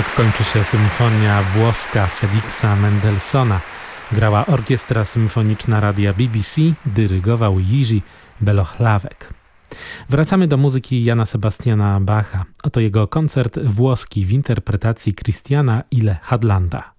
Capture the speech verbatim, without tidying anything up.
Tak kończy się symfonia włoska Feliksa Mendelssohna. Grała Orkiestra Symfoniczna Radia B B C, dyrygował Jiří Belohlavek. Wracamy do muzyki Jana Sebastiana Bacha. Oto jego koncert włoski w interpretacji Christiana Ile Hadlanda.